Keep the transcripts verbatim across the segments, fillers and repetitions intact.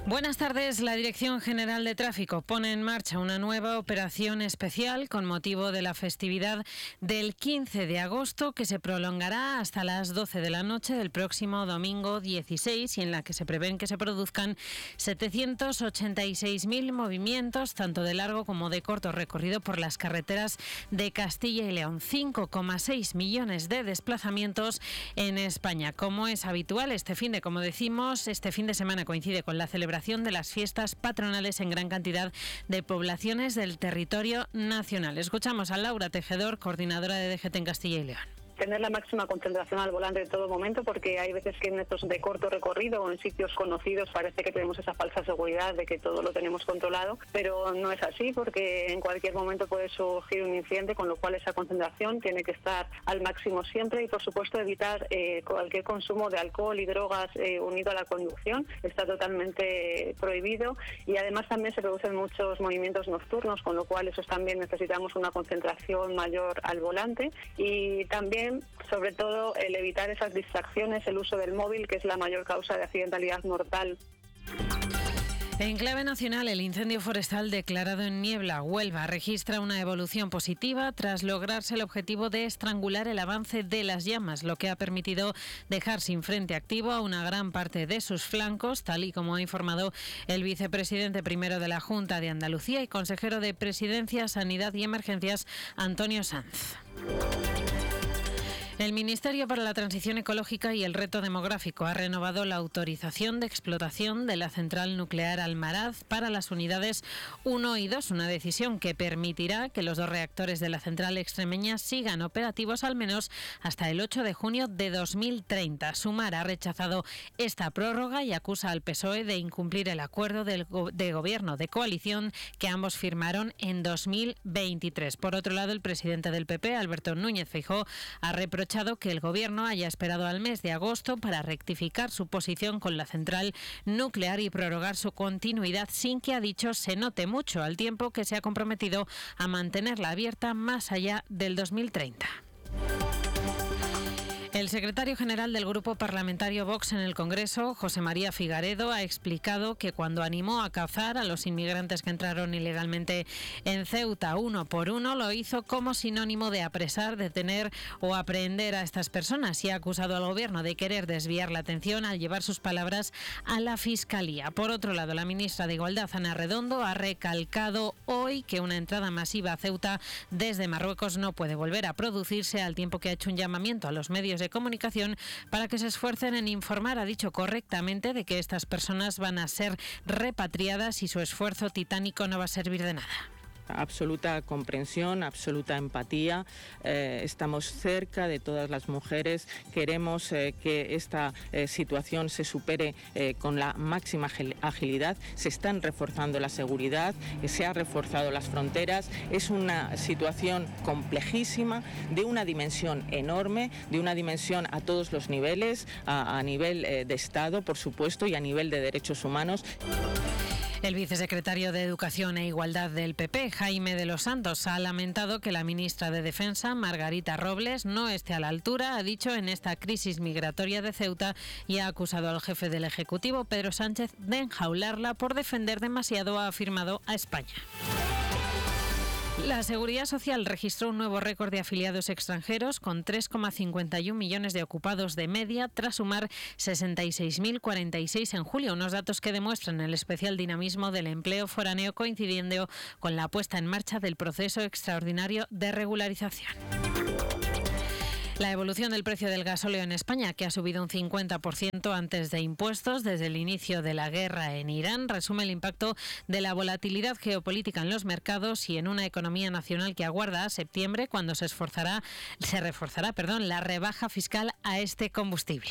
Buenas tardes. La Dirección General de Tráfico pone en marcha una nueva operación especial con motivo de la festividad del quince de agosto que se prolongará hasta las doce de la noche del próximo domingo dieciséis y en la que se prevén que se produzcan setecientos ochenta y seis mil movimientos tanto de largo como de corto recorrido por las carreteras de Castilla y León. cinco coma seis millones de desplazamientos en España. Como es habitual, este fin de, como decimos, este fin de semana coincide con la celebración de las fiestas patronales en gran cantidad de poblaciones del territorio nacional. Escuchamos a Laura Tejedor, coordinadora de D G T en Castilla y León. Tener la máxima concentración al volante en todo momento, porque hay veces que en estos de corto recorrido o en sitios conocidos parece que tenemos esa falsa seguridad de que todo lo tenemos controlado, pero no es así, porque en cualquier momento puede surgir un incidente, con lo cual esa concentración tiene que estar al máximo siempre y, por supuesto, evitar eh, cualquier consumo de alcohol y drogas eh, unido a la conducción. Está totalmente prohibido y además también se producen muchos movimientos nocturnos, con lo cual esos también necesitamos una concentración mayor al volante y también, sobre todo, el evitar esas distracciones, el uso del móvil, que es la mayor causa de accidentalidad mortal. En clave nacional, el incendio forestal declarado en Niebla, Huelva, registra una evolución positiva tras lograrse el objetivo de estrangular el avance de las llamas, lo que ha permitido dejar sin frente activo a una gran parte de sus flancos, tal y como ha informado el vicepresidente primero de la Junta de Andalucía y consejero de Presidencia, Sanidad y Emergencias, Antonio Sanz. El Ministerio para la Transición Ecológica y el Reto Demográfico ha renovado la autorización de explotación de la central nuclear Almaraz para las unidades uno y dos, una decisión que permitirá que los dos reactores de la central extremeña sigan operativos al menos hasta el ocho de junio de dos mil treinta. Sumar ha rechazado esta prórroga y acusa al P S O E de incumplir el acuerdo del go- de gobierno de coalición que ambos firmaron en dos mil veintitrés. Por otro lado, el presidente del P P, Alberto Núñez Feijóo, ha reprochado que el Gobierno haya esperado al mes de agosto para rectificar su posición con la central nuclear y prorrogar su continuidad sin que, ha dicho, se note mucho, al tiempo que se ha comprometido a mantenerla abierta más allá del dos mil treinta. El secretario general del Grupo Parlamentario Vox en el Congreso, José María Figaredo, ha explicado que cuando animó a cazar a los inmigrantes que entraron ilegalmente en Ceuta uno por uno, lo hizo como sinónimo de apresar, detener o aprehender a estas personas y ha acusado al Gobierno de querer desviar la atención al llevar sus palabras a la Fiscalía. Por otro lado, la ministra de Igualdad, Ana Redondo, ha recalcado hoy que una entrada masiva a Ceuta desde Marruecos no puede volver a producirse, al tiempo que ha hecho un llamamiento a los medios de de comunicación para que se esfuercen en informar, ha dicho correctamente, de que estas personas van a ser repatriadas y su esfuerzo titánico no va a servir de nada. Absoluta comprensión, absoluta empatía. Eh, estamos cerca de todas las mujeres. Queremos eh, que esta eh, situación se supere eh, con la máxima agilidad. Se están reforzando la seguridad, eh, se han reforzado las fronteras. Es una situación complejísima, de una dimensión enorme, de una dimensión a todos los niveles, a, a nivel eh, de Estado, por supuesto, y a nivel de derechos humanos. El vicesecretario de Educación e Igualdad del P P, Jaime de los Santos, ha lamentado que la ministra de Defensa, Margarita Robles, no esté a la altura, ha dicho, en esta crisis migratoria de Ceuta, y ha acusado al jefe del Ejecutivo, Pedro Sánchez, de enjaularla por defender demasiado, ha afirmado, a España. La Seguridad Social registró un nuevo récord de afiliados extranjeros con tres coma cincuenta y un millones de ocupados de media, tras sumar sesenta y seis mil cuarenta y seis en julio, unos datos que demuestran el especial dinamismo del empleo foráneo, coincidiendo con la puesta en marcha del proceso extraordinario de regularización. La evolución del precio del gasóleo en España, que ha subido un cincuenta por ciento antes de impuestos desde el inicio de la guerra en Irán, resume el impacto de la volatilidad geopolítica en los mercados y en una economía nacional que aguarda a septiembre, cuando se esforzará, se reforzará, perdón, la rebaja fiscal a este combustible.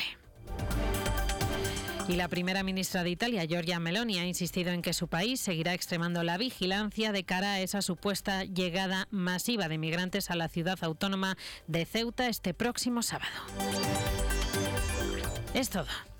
Y la primera ministra de Italia, Giorgia Meloni, ha insistido en que su país seguirá extremando la vigilancia de cara a esa supuesta llegada masiva de migrantes a la ciudad autónoma de Ceuta este próximo sábado. Es todo.